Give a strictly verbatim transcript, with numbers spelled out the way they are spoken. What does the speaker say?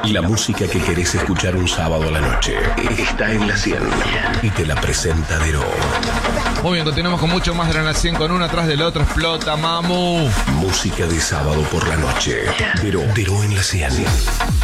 La música que querés escuchar un sábado a la noche está en La cien y te la presenta Deró. Muy bien, continuamos con mucho más de la cien con uno atrás del otro. Explota, mamu. Música de sábado por la noche. Deró, Deró en La cien.